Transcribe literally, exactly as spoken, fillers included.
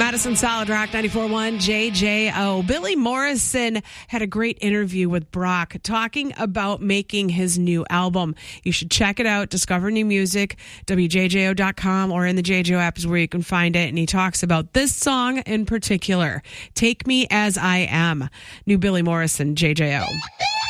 Madison Solid Rock ninety-four point one J J O. Billy Morrison had a great interview with Brock talking about making his new album. You should check it out. Discover New Music, W J J O dot com, or in the J J O app is where you can find it. And he talks about this song in particular, Take Me As I Am. New Billy Morrison, J J O.